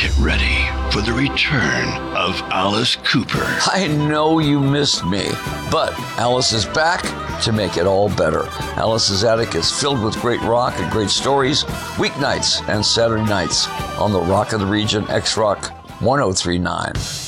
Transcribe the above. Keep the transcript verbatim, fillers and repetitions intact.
Get ready for the return of Alice Cooper. I know you missed me, but Alice is back to make it all better. Alice's Attic is filled with great rock and great stories, weeknights and Saturday nights on the Rock of the Region, X-Rock one oh three point nine.